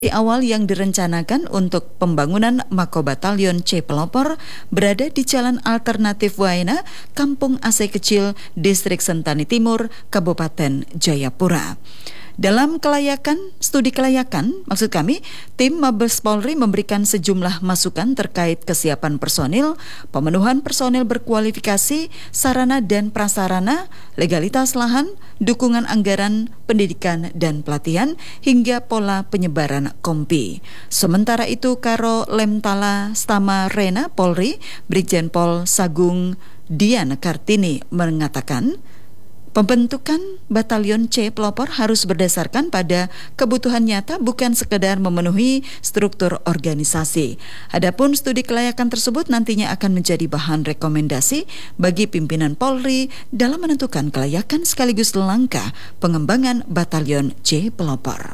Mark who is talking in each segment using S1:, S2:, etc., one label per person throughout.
S1: Di awal yang direncanakan untuk pembangunan Mako Batalion C Pelopor berada di Jalan Alternatif Waena, Kampung AC Kecil, Distrik Sentani Timur, Kabupaten Jayapura. Dalam studi kelayakan, tim Mabes Polri memberikan sejumlah masukan terkait kesiapan personil, pemenuhan personil berkualifikasi, sarana dan prasarana, legalitas lahan, dukungan anggaran, pendidikan dan pelatihan, hingga pola penyebaran kompi. Sementara itu, Karo Lemtala Stama Rena Polri, Brigjen Pol Sagung Dian Kartini mengatakan, pembentukan Batalion C Pelopor harus berdasarkan pada kebutuhan nyata, bukan sekedar memenuhi struktur organisasi. Adapun studi kelayakan tersebut nantinya akan menjadi bahan rekomendasi bagi pimpinan Polri dalam menentukan kelayakan sekaligus langkah pengembangan Batalion C Pelopor.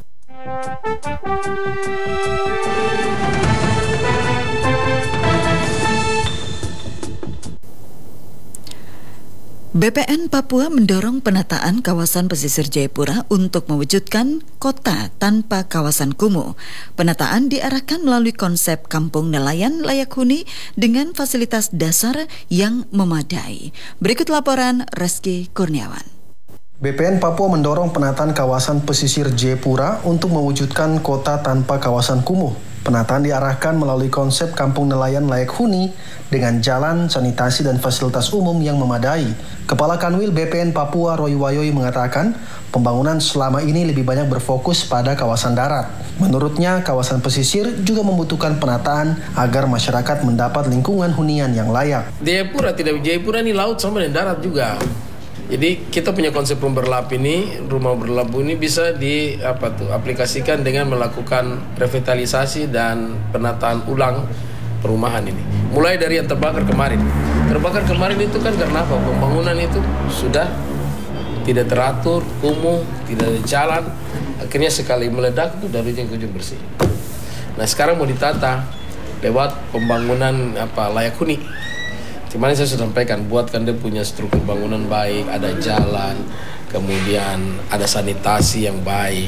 S1: BPN Papua mendorong penataan kawasan pesisir Jayapura untuk mewujudkan kota tanpa kawasan kumuh. Penataan diarahkan melalui konsep kampung nelayan layak huni dengan fasilitas dasar yang memadai. Berikut laporan Reski Kurniawan.
S2: BPN Papua mendorong penataan kawasan pesisir Jayapura untuk mewujudkan kota tanpa kawasan kumuh. Penataan diarahkan melalui konsep kampung nelayan layak huni dengan jalan, sanitasi, dan fasilitas umum yang memadai. Kepala Kanwil BPN Papua Roy Wayoy mengatakan, pembangunan selama ini lebih banyak berfokus pada kawasan darat. Menurutnya, kawasan pesisir juga membutuhkan penataan agar masyarakat mendapat lingkungan hunian yang layak.
S3: Jayapura ini laut sama dan darat juga. Jadi kita punya konsep rumah berlabuh ini bisa diaplikasikan dengan melakukan revitalisasi dan penataan ulang perumahan ini. Mulai dari yang terbakar kemarin. Terbakar kemarin itu kan karena apa? Pembangunan itu sudah tidak teratur, kumuh, tidak ada jalan. Akhirnya sekali meledak itu dari ujung ke ujung bersih. Nah sekarang mau ditata lewat pembangunan layak huni. Kemarin saya sudah sampaikan, buatkan dia punya struktur bangunan baik, ada jalan, kemudian ada sanitasi yang baik,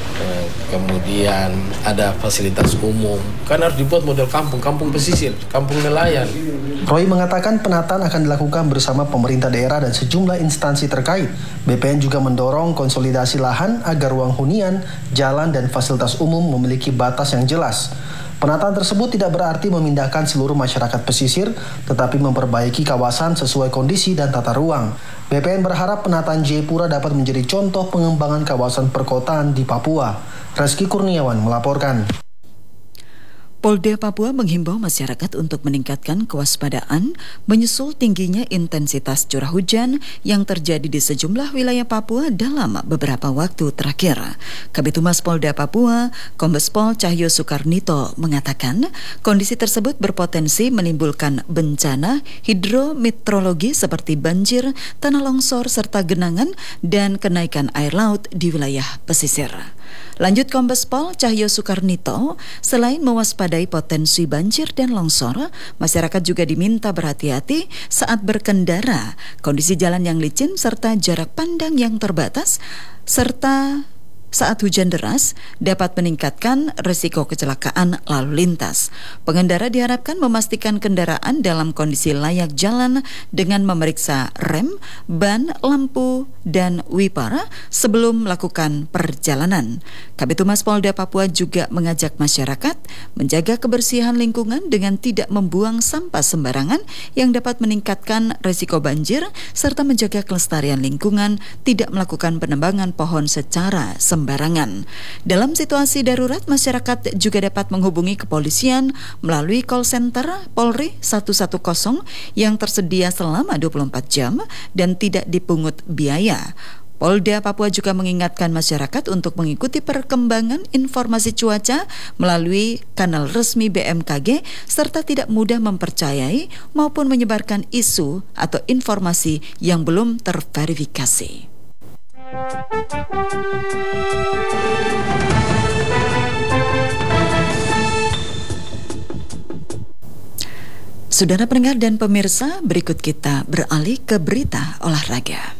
S3: kemudian ada fasilitas umum. Kan harus dibuat model kampung pesisir, kampung nelayan.
S2: Roy mengatakan penataan akan dilakukan bersama pemerintah daerah dan sejumlah instansi terkait. BPN juga mendorong konsolidasi lahan agar ruang hunian, jalan, dan fasilitas umum memiliki batas yang jelas. Penataan tersebut tidak berarti memindahkan seluruh masyarakat pesisir, tetapi memperbaiki kawasan sesuai kondisi dan tata ruang. BPN berharap penataan Jayapura dapat menjadi contoh pengembangan kawasan perkotaan di Papua. Reski Kurniawan melaporkan.
S1: Polda Papua menghimbau masyarakat untuk meningkatkan kewaspadaan menyusul tingginya intensitas curah hujan yang terjadi di sejumlah wilayah Papua dalam beberapa waktu terakhir. Kabid Humas Polda Papua, Kombes Pol Cahyo Soekarnito mengatakan kondisi tersebut berpotensi menimbulkan bencana hidrometeorologi seperti banjir, tanah longsor, serta genangan dan kenaikan air laut di wilayah pesisir. Lanjut Kombes Pol Cahyo Soekarnito, selain mewaspadai potensi banjir dan longsor, masyarakat juga diminta berhati-hati saat berkendara, kondisi jalan yang licin serta jarak pandang yang terbatas, serta saat hujan deras dapat meningkatkan risiko kecelakaan lalu lintas. Pengendara diharapkan memastikan kendaraan dalam kondisi layak jalan dengan memeriksa rem, ban, lampu, dan wiper sebelum melakukan perjalanan. Kabid Humas Polda Papua juga mengajak masyarakat menjaga kebersihan lingkungan dengan tidak membuang sampah sembarangan yang dapat meningkatkan risiko banjir serta menjaga kelestarian lingkungan, tidak melakukan penebangan pohon secara sembarangan. Dalam situasi darurat, masyarakat juga dapat menghubungi kepolisian melalui call center Polri 110 yang tersedia selama 24 jam dan tidak dipungut biaya. Polda Papua juga mengingatkan masyarakat untuk mengikuti perkembangan informasi cuaca melalui kanal resmi BMKG serta tidak mudah mempercayai maupun menyebarkan isu atau informasi yang belum terverifikasi. Saudara pendengar dan pemirsa, berikut kita beralih ke berita olahraga.